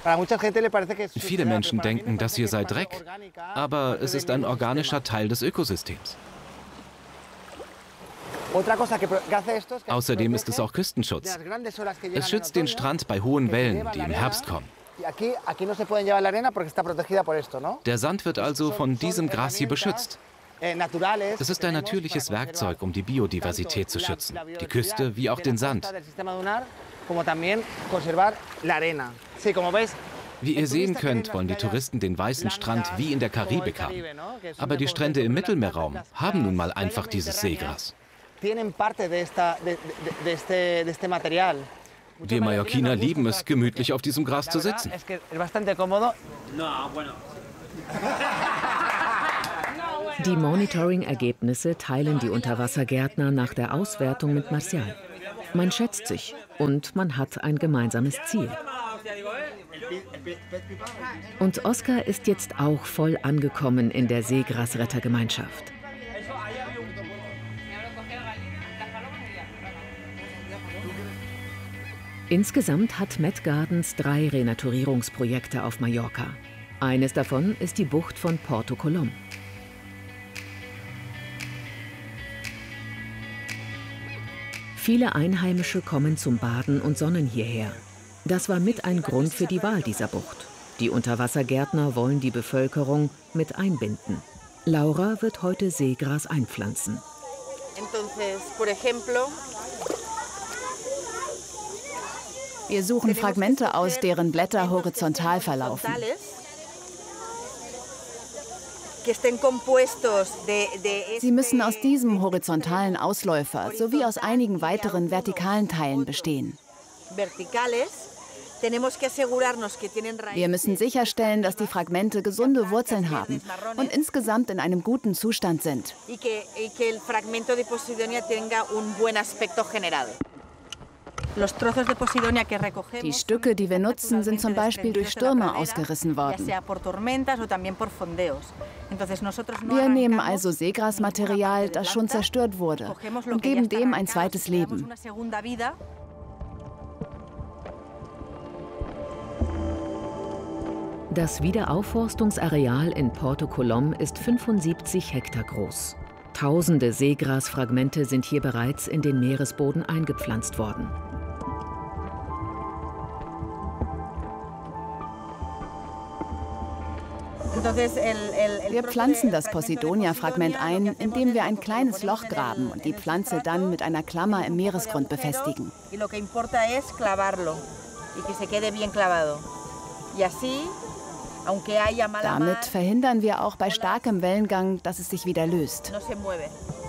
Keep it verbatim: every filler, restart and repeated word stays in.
Viele Menschen denken, das hier sei Dreck, aber es ist ein organischer Teil des Ökosystems. Außerdem ist es auch Küstenschutz. Es schützt den Strand bei hohen Wellen, die im Herbst kommen. Der Sand wird also von diesem Gras hier beschützt. Es ist ein natürliches Werkzeug, um die Biodiversität zu schützen, die Küste wie auch den Sand. Wie ihr sehen könnt, wollen die Touristen den weißen Strand wie in der Karibik haben. Aber die Strände im Mittelmeerraum haben nun mal einfach dieses Seegras. Wir Mallorquiner lieben es, gemütlich auf diesem Gras zu sitzen. Die Monitoring-Ergebnisse teilen die Unterwassergärtner nach der Auswertung mit Marcial. Man schätzt sich und man hat ein gemeinsames Ziel. Und Oscar ist jetzt auch voll angekommen in der Seegrasrettergemeinschaft. Insgesamt hat Met Gardens drei Renaturierungsprojekte auf Mallorca. Eines davon ist die Bucht von Porto Colom. Viele Einheimische kommen zum Baden und Sonnen hierher. Das war mit ein Grund für die Wahl dieser Bucht. Die Unterwassergärtner wollen die Bevölkerung mit einbinden. Laura wird heute Seegras einpflanzen. Wir suchen Fragmente aus, deren Blätter horizontal verlaufen. Sie müssen aus diesem horizontalen Ausläufer sowie aus einigen weiteren vertikalen Teilen bestehen. Wir müssen sicherstellen, dass die Fragmente gesunde Wurzeln haben und insgesamt in einem guten Zustand sind. Die Stücke, die wir nutzen, sind zum Beispiel durch Stürme ausgerissen worden. Wir nehmen also Seegrasmaterial, das schon zerstört wurde, und geben dem ein zweites Leben. Das Wiederaufforstungsareal in Porto Colom ist fünfundsiebzig Hektar groß. Tausende Seegrasfragmente sind hier bereits in den Meeresboden eingepflanzt worden. Wir pflanzen das Posidonia-Fragment ein, indem wir ein kleines Loch graben und die Pflanze dann mit einer Klammer im Meeresgrund befestigen. Damit verhindern wir auch bei starkem Wellengang, dass es sich wieder löst.